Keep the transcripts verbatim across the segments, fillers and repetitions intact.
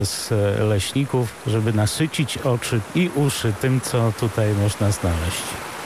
z leśników, żeby nasycić oczy i uszy tym, co tutaj można znaleźć.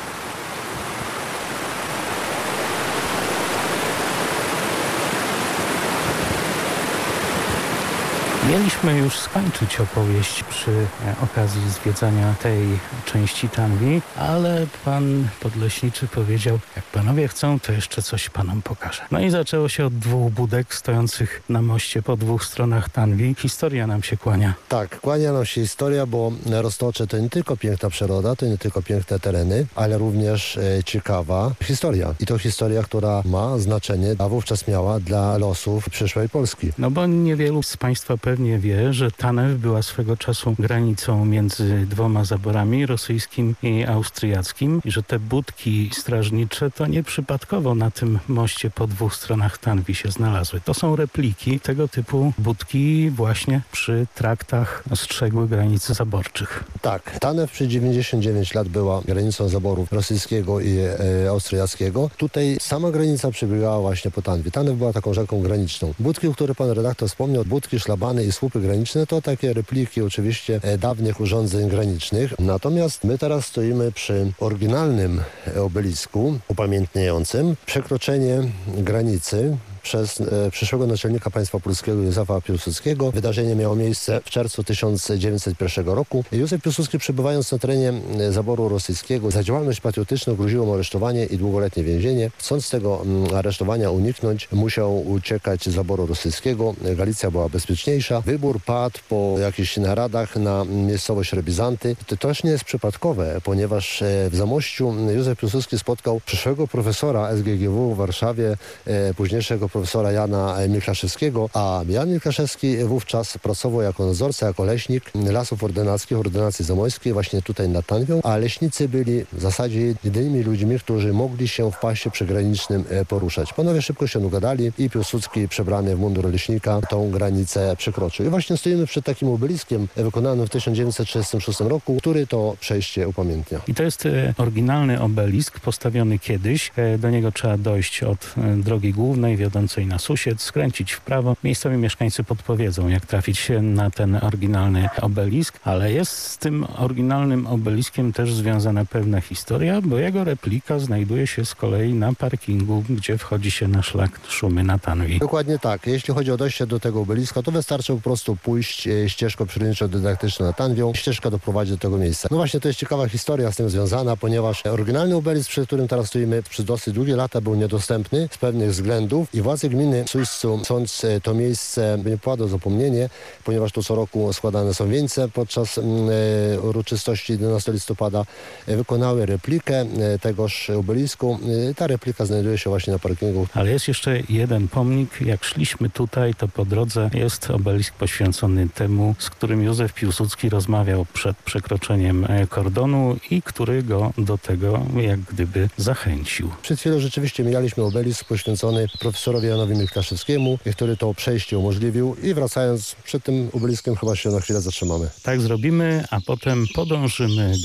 Mieliśmy już skończyć opowieść przy okazji zwiedzania tej części Tanwi, ale pan podleśniczy powiedział, jak panowie chcą, to jeszcze coś panom pokażę. No i zaczęło się od dwóch budek stojących na moście po dwóch stronach Tanwi. Historia nam się kłania. Tak, kłania nam się historia, bo Roztocze to nie tylko piękna przyroda, to nie tylko piękne tereny, ale również e, ciekawa historia. I to historia, która ma znaczenie, a wówczas miała dla losów przyszłej Polski. No bo niewielu z państwa pewnie wie, że Tanew była swego czasu granicą między dwoma zaborami, rosyjskim i austriackim, i że te budki strażnicze to nieprzypadkowo na tym moście po dwóch stronach Tanwi się znalazły. To są repliki tego typu budki właśnie przy traktach strzegły granic zaborczych. Tak, Tanew przez dziewięćdziesiąt dziewięć lat była granicą zaboru rosyjskiego i e, austriackiego. Tutaj sama granica przebiegała właśnie po Tanwie. Tanew była taką rzeką graniczną. Budki, o których pan redaktor wspomniał, budki, szlabany i słupy graniczne, to takie repliki oczywiście e, dawnych urządzeń granicznych. Natomiast my teraz stoimy przy oryginalnym obelisku upamiętniającym przekroczenie granicy przez e, przyszłego naczelnika państwa polskiego Józefa Piłsudskiego. Wydarzenie miało miejsce w czerwcu tysiąc dziewięćset pierwszego roku. Józef Piłsudski, przebywając na terenie e, zaboru rosyjskiego, za działalność patriotyczną groziło mu aresztowanie i długoletnie więzienie. Chcąc tego m, aresztowania uniknąć, musiał uciekać z zaboru rosyjskiego. Galicja była bezpieczniejsza. Wybór padł po jakichś naradach na miejscowość Rebizanty. To też nie jest przypadkowe, ponieważ e, w Zamościu Józef Piłsudski spotkał przyszłego profesora S G G W w Warszawie, e, późniejszego profesora Jana Miklaszewskiego, a Jan Miklaszewski wówczas pracował jako nadzorca, jako leśnik Lasów Ordynackich, Ordynacji Zamojskiej, właśnie tutaj nad Tanwią, a leśnicy byli w zasadzie jedynymi ludźmi, którzy mogli się w pasie przygranicznym poruszać. Panowie szybko się ugadali i Piłsudski, przebrany w mundur leśnika, tą granicę przekroczył. I właśnie stoimy przed takim obeliskiem wykonanym w tysiąc dziewięćset trzydziestym szóstym roku, który to przejście upamiętnia. I to jest e, oryginalny obelisk postawiony kiedyś. E, do niego trzeba dojść od e, drogi głównej wiodącej na Susiec, skręcić w prawo. Miejscowi mieszkańcy podpowiedzą, jak trafić na ten oryginalny obelisk, ale jest z tym oryginalnym obeliskiem też związana pewna historia, bo jego replika znajduje się z kolei na parkingu, gdzie wchodzi się na szlak Szumy na Tanwi. Dokładnie tak. Jeśli chodzi o dojście do tego obeliska, to wystarczy po prostu pójść e, ścieżką przyrodniczo-dydaktyczną na Tanwią. Ścieżka doprowadzi do tego miejsca. No właśnie, to jest ciekawa historia z tym związana, ponieważ oryginalny obelisk, przy którym teraz stoimy, przez dosyć długie lata był niedostępny z pewnych względów i władze gminy Suścu, chcąc to miejsce nie padło zapomnienie, ponieważ tu co roku składane są wieńce podczas e, uroczystości jedenastego listopada, e, wykonały replikę e, tegoż obelisku. E, ta replika znajduje się właśnie na parkingu. Ale jest jeszcze jeden pomnik. Jak szliśmy tutaj, to po drodze jest obelisk poświęcony temu, z którym Józef Piłsudski rozmawiał przed przekroczeniem kordonu i który go do tego jak gdyby zachęcił. Przed chwilą rzeczywiście mijaliśmy obelisk poświęcony profesorowi Janowi Miklaszewskiemu, który to przejście umożliwił i wracając przed tym obeliskiem chyba się na chwilę zatrzymamy. Tak zrobimy, a potem podążymy